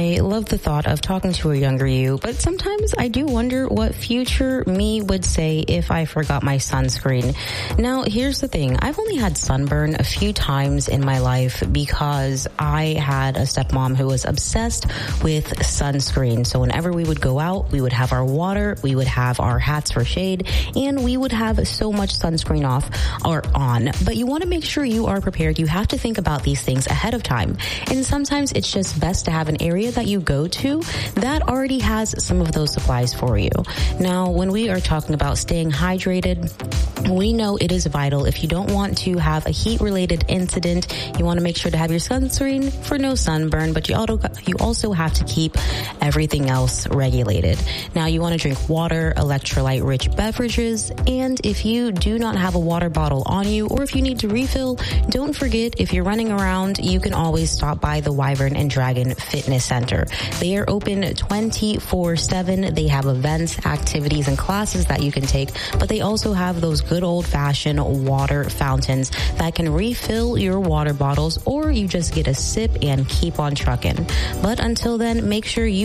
I love the thought of talking to a younger you, but sometimes I do wonder what future me would say if I forgot my sunscreen. Now, here's the thing. I've only had sunburn a few times in my life because I had a stepmom who was obsessed with sunscreen. So whenever we would go out, we would have our water, we would have our hats for shade, and we would have so much sunscreen off or on. But you want to make sure you are prepared. You have to think about these things ahead of time. And sometimes it's just best to have an area that you go to that already has some of those supplies for you. Now, when we are talking about staying hydrated, we know it is vital. If you don't want to have a heat-related incident, you want to make sure to have your sunscreen for no sunburn, but you also have to keep everything else regulated. Now, you want to drink water, electrolyte-rich beverages, and if you do not have a water bottle on you, or if you need to refill, don't forget, if you're running around, you can always stop by the Wyvern and Dragon Fitness Center. They are open 24/7. They have events, activities, and classes that you can take, but they also have those good old-fashioned water fountains that can refill your water bottles, or you just get a sip and keep on trucking. But until then, make sure you